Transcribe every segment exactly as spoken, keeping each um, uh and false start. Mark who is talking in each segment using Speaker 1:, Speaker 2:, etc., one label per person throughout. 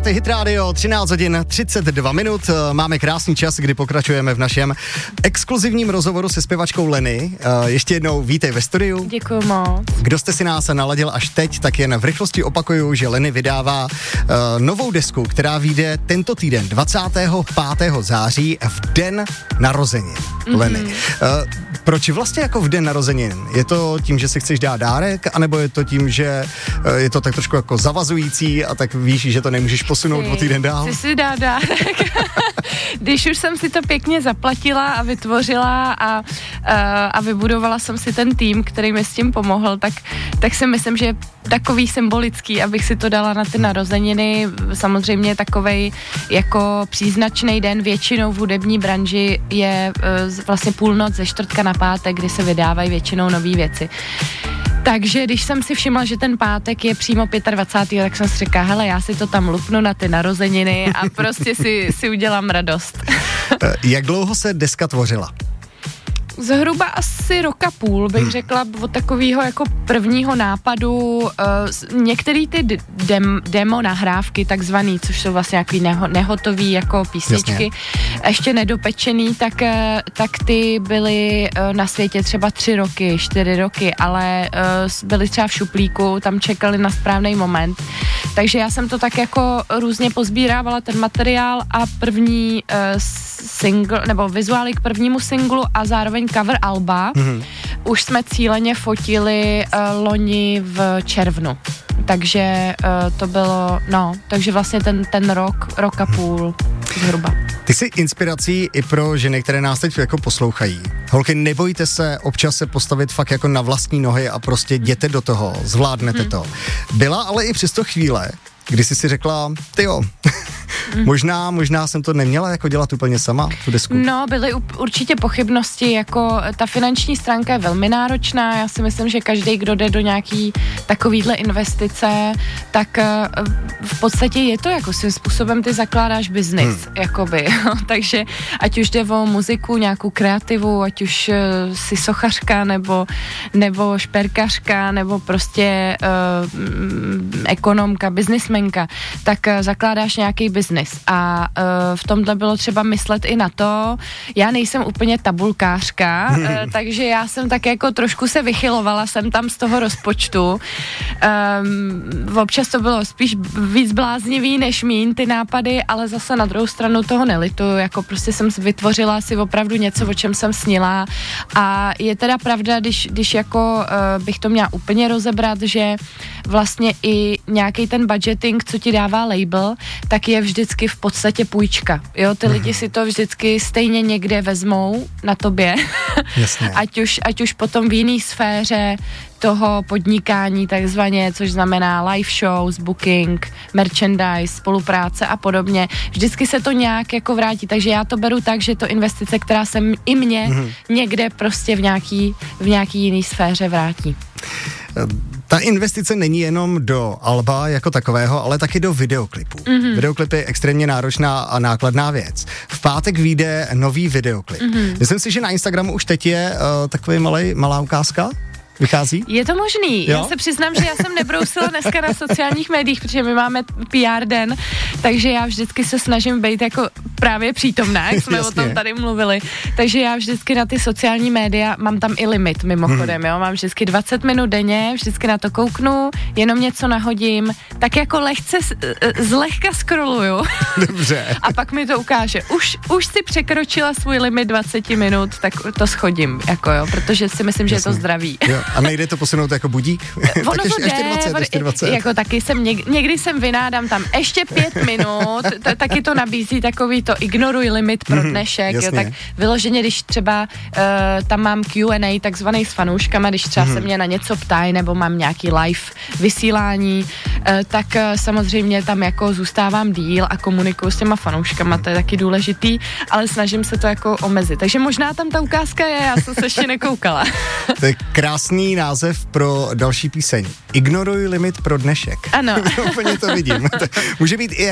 Speaker 1: Posloucháte Hit Radio, třináct hodin třicet dva minut. Máme krásný čas, kdy pokračujeme v našem exkluzivním rozhovoru se zpěvačkou Lenny. Ještě jednou vítej ve studiu.
Speaker 2: Děkuju moc.
Speaker 1: Kdo jste si nás naladil až teď, tak jen v rychlosti opakuju, že Lenny vydává uh, novou desku, která vyjde tento týden, dvacátého pátého září, v den narozenin. Mm-hmm. Lenny. Uh, proč vlastně jako v den narozenin? Je to tím, že si chceš dát dárek, anebo je to tím, že uh, je to tak trošku jako zavazující a tak víš, že to nemůžeš posunout o týden dál?
Speaker 2: Chci si dát dárek. Když už jsem si to pěkně zaplatila a vytvořila a, a vybudovala jsem si ten tým, který mi s tím pomohl, tak, tak si myslím, že je takový symbolický, abych si to dala na ty narozeniny. Samozřejmě takovej jako příznačný den většinou v hudební branži je vlastně půlnoc ze čtvrtka na pátek, kdy se vydávají většinou nový věci. Takže když jsem si všimla, že ten pátek je přímo dvacátého pátého tak jsem si řekla, hele, já si to tam lupnu na ty narozeniny a prostě si, si udělám radost.
Speaker 1: Jak dlouho se deska tvořila?
Speaker 2: Zhruba asi roka půl, bych hmm. řekla, od takového jako prvního nápadu. Uh, některé ty dem, demo nahrávky, takzvaný, což jsou vlastně nějaký neho, nehotový jako písničky, Jasně. ještě nedopečený, tak, tak ty byly uh, na světě třeba tři roky, čtyři roky, ale uh, byly třeba v šuplíku, tam čekali na správný moment. Takže já jsem to tak jako různě pozbírávala, ten materiál, a první uh, single, nebo vizuály k prvnímu singlu a zároveň cover alba, mm-hmm. už jsme cíleně fotili uh, loni v červnu. Takže uh, to bylo, no, takže vlastně ten, ten rok, rok a půl zhruba.
Speaker 1: Ty jsi inspirací i pro ženy, které nás teď jako poslouchají. Holky, nebojte se občas se postavit fakt jako na vlastní nohy a prostě jděte do toho, zvládnete hmm. to. Byla ale i přesto chvíle, kdy jsi si řekla, tyjo, mm. možná, možná jsem to neměla jako dělat úplně sama, tu desku.
Speaker 2: No, byly určitě pochybnosti, jako ta finanční stránka je velmi náročná, já si myslím, že každý, kdo jde do nějaký takovýhle investice, tak v podstatě je to jako svým způsobem ty zakládáš biznis, hmm. jakoby, takže ať už jde o muziku, nějakou kreativu, ať už si sochařka, nebo, nebo šperkařka, nebo prostě uh, ekonomka, biznismenka, tak uh, zakládáš nějaký biznis a uh, v tomhle bylo třeba myslet i na to, já nejsem úplně tabulkářka, uh, takže já jsem tak jako trošku se vychylovala jsem tam z toho rozpočtu. Um, občas to bylo spíš víc bláznivý než míň ty nápady, ale zase na druhou stranu toho nelituju, jako prostě jsem vytvořila si opravdu něco, o čem jsem snila, a je teda pravda, když, když jako uh, bych to měla úplně rozebrat, že vlastně i nějaký ten budgeting, co ti dává label, tak je vždycky v podstatě půjčka. Jo, ty lidi si to vždycky stejně někde vezmou na tobě.
Speaker 1: Jasně.
Speaker 2: ať už, ať už potom v jiný sféře toho podnikání takzvaně, což znamená live shows, booking, merchandise, spolupráce a podobně. Vždycky se to nějak jako vrátí, takže já to beru tak, že to investice, která se i mě mm-hmm. někde prostě v nějaký, v nějaký jiný sféře vrátí.
Speaker 1: Ta investice není jenom do alba jako takového, ale taky do videoklipu. Mm-hmm. Videoklip je extrémně náročná a nákladná věc. V pátek vyjde nový videoklip. Mm-hmm. Myslím si, že na Instagramu už teď je uh, takový malej, malá ukázka. Vychází?
Speaker 2: Je to možný. Jo? Já se přiznám, že já jsem nebrousila dneska na sociálních médiích, protože my máme P R den, takže já vždycky se snažím být jako právě přítomná, jak jsme o tom tady mluvili. Takže já vždycky na ty sociální média mám tam i limit mimochodem, hmm. jo. Mám vždycky dvacet minut denně, vždycky na to kouknu, jenom něco nahodím, tak jako lehce, zlehka scrolluju.
Speaker 1: Dobře.
Speaker 2: A pak mi to ukáže. Už, už si překročila svůj limit dvacet minut, tak to schodím, jako jo, protože si myslím, že Jasně. je to zdravý.
Speaker 1: Jo. A nejde to posunout jako budík?
Speaker 2: Ono
Speaker 1: tak
Speaker 2: to
Speaker 1: ještě,
Speaker 2: jde,
Speaker 1: ještě dvacet, ještě dvacet.
Speaker 2: Jako taky jsem, něk, někdy jsem vynádám tam ještě pět minut, t- taky to nabízí takový to ignoruj limit pro dnešek, mm, jo, tak vyloženě, když třeba uh, tam mám Q and A takzvaný s fanouškama, když třeba mm. se mě na něco ptají, nebo mám nějaký live vysílání, uh, tak uh, samozřejmě tam jako zůstávám díl a komunikuju s těma fanouškama, to je taky důležitý, ale snažím se to jako omezit. Takže možná tam ta ukázka je, já jsem se ještě nekoukala.
Speaker 1: To je krásný název pro další píseň. Ignoruj limit pro dnešek.
Speaker 2: Ano.
Speaker 1: Úplně to vidím. Může být i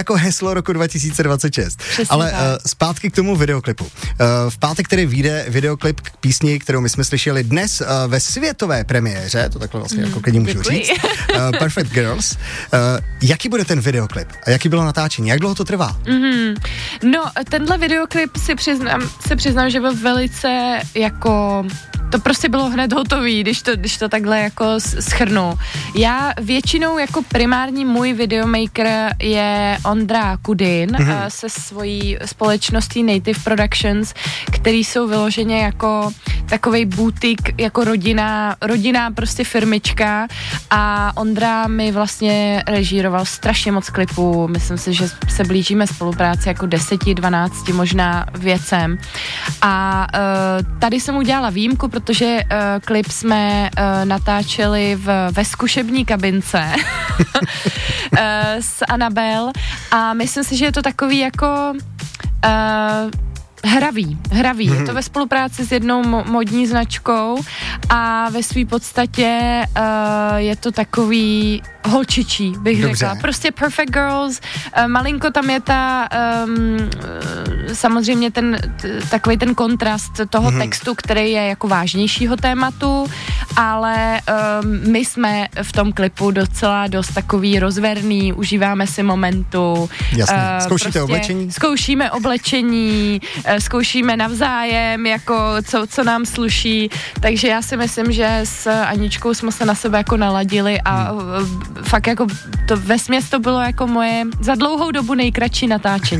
Speaker 1: jako heslo roku dva tisíce dvacet šest.
Speaker 2: Přesně
Speaker 1: Ale
Speaker 2: tak.
Speaker 1: uh, zpátky k tomu videoklipu. Uh, v pátek, který vyjde videoklip k písni, kterou my jsme slyšeli dnes uh, ve světové premiéře, to takhle vlastně mm, jako klidně můžu
Speaker 2: děkuji.
Speaker 1: říct, uh, Perfect Girls. Uh, jaký bude ten videoklip? A jaký bylo natáčení? Jak dlouho to trvá?
Speaker 2: Mm-hmm. No, tenhle videoklip si přiznám, si přiznám, že byl velice jako... To prostě bylo hned hotový, když to, když to takhle jako shrnu. Já většinou jako primární můj videomaker je Ondra Kudin mm-hmm. se svojí společností Native Productions, který jsou vyloženě jako takovej boutique, jako rodina, rodinná prostě firmička a Ondra mi vlastně režíroval strašně moc klipů. Myslím si, že se blížíme spolupráci jako deseti, dvanácti možná věcem. A uh, tady jsem udělala výjimku, protože uh, klip jsme uh, natáčeli v, ve zkušební kabince uh, s Anabel a myslím si, že je to takový jako uh, hravý, hravý. Mm-hmm. Je to ve spolupráci s jednou mo- modní značkou a ve své podstatě uh, je to takový holčičí, bych
Speaker 1: Dobře.
Speaker 2: řekla. Prostě Perfect Girls, uh, malinko tam je ta um, samozřejmě ten t- takový ten kontrast toho mm-hmm. textu, který je jako vážnějšího tématu, ale um, my jsme v tom klipu docela dost takový rozverný, užíváme si momentu.
Speaker 1: Jasně.
Speaker 2: Uh,
Speaker 1: Zkoušíte
Speaker 2: prostě
Speaker 1: oblečení?
Speaker 2: Zkoušíme oblečení, uh, zkoušíme navzájem, jako co, co nám sluší, takže já si myslím, že s Aničkou jsme se na sebe jako naladili a hmm. fakt jako to vesměs to bylo jako moje za dlouhou dobu nejkratší natáčení.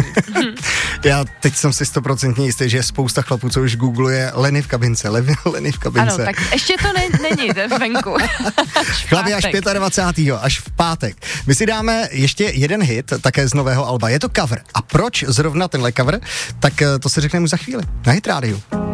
Speaker 1: Já teď jsem si stoprocentně jistý, že je spousta chlapů, co už googluje Leny v kabince, Leny v kabince.
Speaker 2: Ano, tak ještě to ne, není venku.
Speaker 1: Chlapi, až dvacátého pátého, až v pátek. My si dáme ještě jeden hit, také z nového alba. Je to cover. A proč zrovna tenhle cover? Tak to si řekneme už za chvíli. Na Hit rádiu.